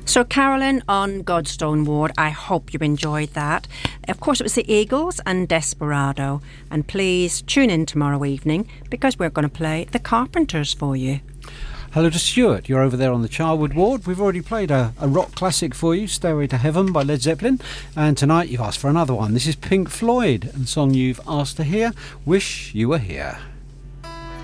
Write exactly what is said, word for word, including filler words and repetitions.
So Carolyn on Godstone Ward, I hope you enjoyed that. Of course, it was the Eagles and Desperado. And please tune in tomorrow evening because we're going to play the Carpenters for you. Hello to Stuart, you're over there on the Charwood Ward. We've already played a, a rock classic for you, Stairway to Heaven by Led Zeppelin, and tonight you've asked for another one. This is Pink Floyd, and the song you've asked to hear, Wish You Were Here.